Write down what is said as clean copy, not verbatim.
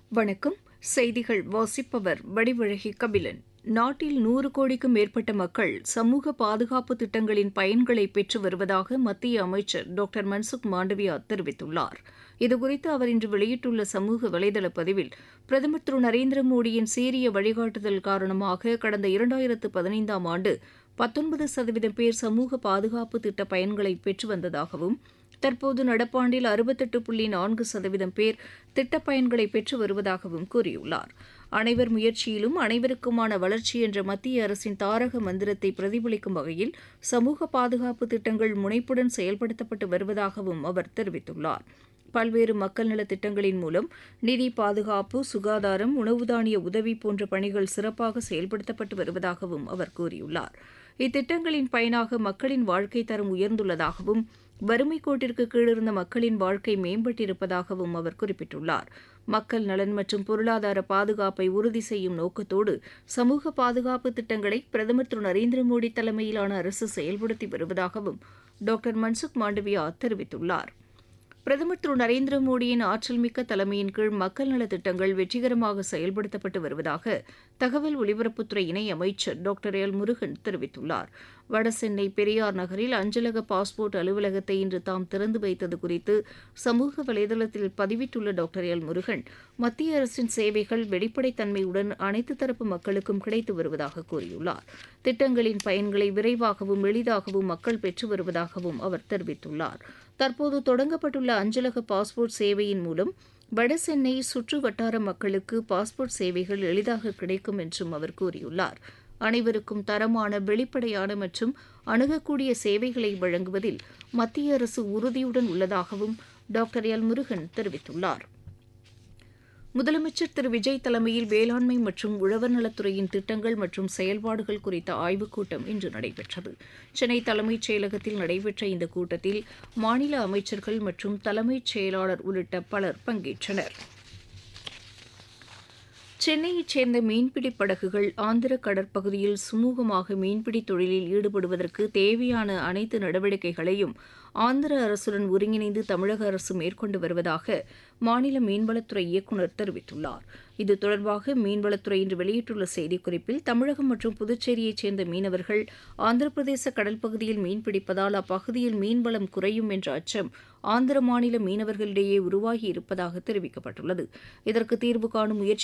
வணக்கம். செய்திகள் வாசிப்பவர் வடிவழகி கபிலன். நாட்டில் 100 கோடிக்கும் மேற்பட்ட மக்கள் சமூக பாதுகாப்பு திட்டங்களின் பயன்களை பெற்று வருவதாக மத்திய அமைச்சர் டாக்டர் மன்சுக் மாண்டவியா தெரிவித்துள்ளார். இதுகுறித்து அவர் இன்று வெளியிட்டுள்ள சமூக வலைதள பதிவில், பிரதமர் திரு நரேந்திர மோடியின் சீரிய வழிகாட்டுதல் காரணமாக கடந்த 2015ஆம் ஆண்டு 19% பேர் சமூக பாதுகாப்பு திட்ட பயன்களை பெற்று வந்ததாகவும், தற்போது நடப்பாண்டில் 68.4% பேர் திட்டப் பயன்களை பெற்று வருவதாகவும் கூறியுள்ளார். அனைவர் முயற்சியிலும் அனைவருக்குமான வளர்ச்சி என்ற மத்திய அரசின் தாரக மந்திரத்தை பிரதிபலிக்கும் வகையில் சமூக பாதுகாப்பு திட்டங்கள் முனைப்புடன் செயல்படுத்தப்பட்டு வருவதாகவும் அவர் தெரிவித்துள்ளார். பல்வேறு மக்கள் நலத் திட்டங்களின் மூலம் நிதி பாதுகாப்பு, சுகாதாரம், உணவு தானிய உதவி போன்ற பணிகள் சிறப்பாக செயல்படுத்தப்பட்டு வருவதாகவும் அவர் கூறியுள்ளார். இத்திட்டங்களின் பயனாக மக்களின் வாழ்க்கை தரம் உயர்ந்துள்ளதாகவும், வறுமைக் கோட்டிற்கு கீழிருந்த மக்களின் வாழ்க்கை மேம்பட்டிருப்பதாகவும் அவர் குறிப்பிட்டுள்ளார். மக்கள் நலன் மற்றும் பொருளாதார பாதுகாப்பை உறுதி செய்யும் நோக்கத்தோடு சமூக பாதுகாப்பு திட்டங்களை பிரதமர் திரு நரேந்திர மோடி தலைமையிலான அரசு செயல்படுத்தி வருவதாகவும் டாக்டர் மன்சுக் மாண்டவியா தெரிவித்துள்ளார். பிரதமர் திரு நரேந்திர மோடியின் ஆற்றல்மிக்க தலைமையின் கீழ் மக்கள் நலத் திட்டங்கள் வெற்றிகரமாக செயல்படுத்தப்பட்டு வருவதாக தகவல் ஒலிபரப்புத்துறை இணையமைச்சர் டாக்டர் எல் முருகன் தெரிவித்துள்ளார். வடசென்னை பெரியார் நகரில் அஞ்சலக பாஸ்போர்ட் அலுவலகத்தை இன்று தாம் திறந்து வைத்தது குறித்து சமூக வலைதளத்தில் பதிவிட்டுள்ள டாக்டர் எல் முருகன், மத்திய அரசின் சேவைகள் வெளிப்படைத்தன்மையுடன் அனைத்து தரப்பு மக்களுக்கும் கிடைத்து வருவதாக கூறியுள்ளார். திட்டங்களின் பயன்களை விரைவாகவும் எளிதாகவும் மக்கள் பெற்று வருவதாகவும் அவர் தெரிவித்துள்ளார். தற்போது தொடங்கப்பட்டுள்ள அஞ்சலக பாஸ்போர்ட் சேவையின் மூலம் வடசென்னை சுற்று வட்டார மக்களுக்கு பாஸ்போர்ட் சேவைகள் எளிதாக கிடைக்கும் என்றும் அவர் கூறியுள்ளார். அனைவருக்கும் தரமான, வெளிப்படையான மற்றும் அணுகக்கூடிய சேவைகளை வழங்குவதில் மத்திய அரசு உறுதியுடன் உள்ளதாகவும் டாக்டர் எல் முருகன் தெரிவித்துள்ளார். முதலமைச்சர் திரு விஜய் தலைமையில் வேளாண்மை மற்றும் உழவர் நலத்துறையின் திட்டங்கள் மற்றும் செயல்பாடுகள் குறித்த ஆய்வுக் கூட்டம் இன்று நடைபெற்றது. சென்னை தலைமைச் செயலகத்தில் நடைபெற்ற இந்த கூட்டத்தில் மாநில அமைச்சர்கள் மற்றும் தலைமைச் செயலாளர் உள்ளிட்ட பலர் பங்கேற்றனர். சென்னையைச் சேர்ந்த மீன்பிடி படகுகள் ஆந்திர கடற்பகுதியில் சுமூகமாக மீன்பிடி தொழிலில் ஈடுபடுவதற்கு தேவையான அனைத்து நடவடிக்கைகளையும் ஆந்திர அரசுடன் ஒருங்கிணைந்து தமிழக அரசு மேற்கொண்டு வருவதாக மாநில மீன்வளத்துறை இயக்குநர் தெரிவித்துள்ளார். இது தொடர்பாக மீன்வளத்துறை இன்று வெளியிட்டுள்ள செய்திக்குறிப்பில், தமிழகம் மற்றும் புதுச்சேரியைச் சேர்ந்த மீனவர்கள் ஆந்திர பிரதேச கடல் பகுதியில் மீன்பிடிப்பதால் அப்பகுதியில் மீன்வளம் குறையும் என்ற அச்சம் ஆந்திர மாநில மீனவர்களிடையே உருவாகி இருப்பதாக தெரிவிக்கப்பட்டுள்ளது. இதற்கு தீர்வு காணும் முயற்சி